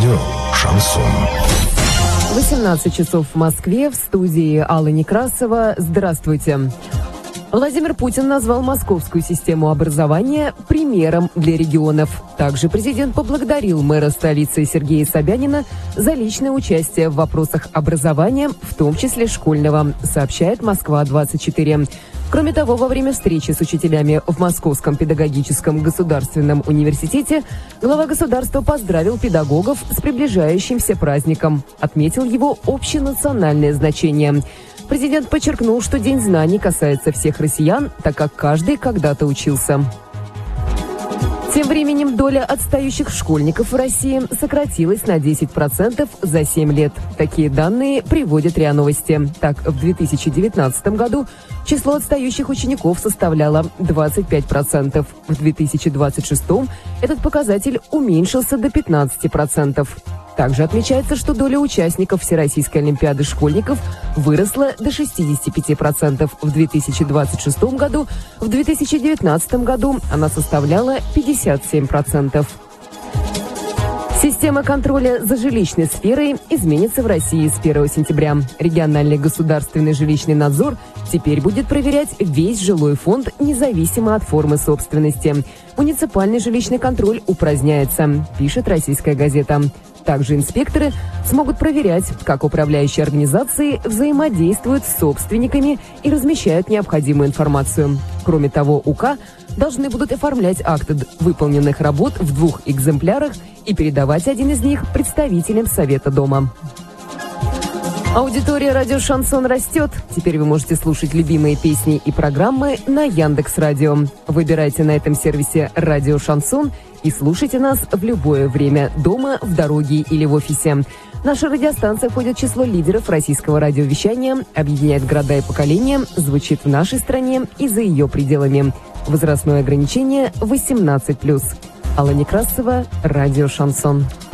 Радио «Шансон». 18 часов в Москве, в студии Алла Некрасова. Здравствуйте. Владимир Путин назвал московскую систему образования примером для регионов. Также президент поблагодарил мэра столицы Сергея Собянина за личное участие в вопросах образования, в том числе школьного, сообщает Москва-24. Кроме того, во время встречи с учителями в Московском педагогическом государственном университете глава государства поздравил педагогов с приближающимся праздником, отметил его общенациональное значение. Президент подчеркнул, что День знаний касается всех россиян, так как каждый когда-то учился. Тем временем доля отстающих школьников в России сократилась на 10% за 7 лет. Такие данные приводят РИА Новости. Так, в 2019 году число отстающих учеников составляло 25%. В 2026 этот показатель уменьшился до 15%. Также отмечается, что доля участников Всероссийской олимпиады школьников выросла до 65% в 2026 году. В 2019 году она составляла 57%. Система контроля за жилищной сферой изменится в России с 1 сентября. Региональный государственный жилищный надзор теперь будет проверять весь жилой фонд независимо от формы собственности. Муниципальный жилищный контроль упраздняется, пишет «Российская газета». Также инспекторы смогут проверять, как управляющие организации взаимодействуют с собственниками и размещают необходимую информацию. Кроме того, УК должны будут оформлять акты выполненных работ в 2 экземплярах и передавать один из них представителям Совета дома. Аудитория радио «Шансон» растет. Теперь вы можете слушать любимые песни и программы на Яндекс.Радио. Выбирайте на этом сервисе «Радио Шансон» и слушайте нас в любое время, дома, в дороге или в офисе. Наша радиостанция входит в число лидеров российского радиовещания, объединяет города и поколения, звучит в нашей стране и за ее пределами. Возрастное ограничение 18+. Алла Некрасова, радио «Шансон».